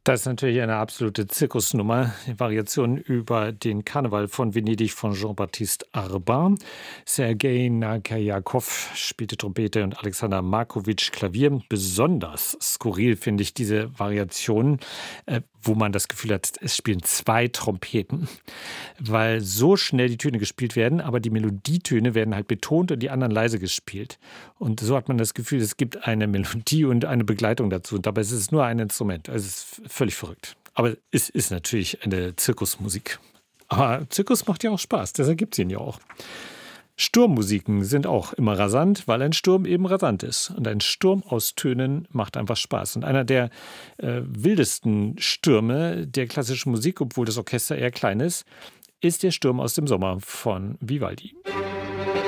Das ist natürlich eine absolute Zirkusnummer. Variation über den Karneval von Venedig von Jean-Baptiste Arban. Sergei Nakerjakov spielte Trompete und Alexander Markowitsch Klavier. Besonders skurril finde ich diese Variation, wo man das Gefühl hat, es spielen zwei Trompeten, weil so schnell die Töne gespielt werden, aber die Melodietöne werden halt betont und die anderen leise gespielt. Und so hat man das Gefühl, es gibt eine Melodie und eine Begleitung dazu. Und dabei ist es nur ein Instrument. Also es ist völlig verrückt. Aber es ist natürlich eine Zirkusmusik. Aber Zirkus macht ja auch Spaß, deshalb gibt es ihn ja auch. Sturmmusiken sind auch immer rasant, weil ein Sturm eben rasant ist. Und ein Sturm aus Tönen macht einfach Spaß. Und einer der wildesten Stürme der klassischen Musik, obwohl das Orchester eher klein ist der Sturm aus dem Sommer von Vivaldi.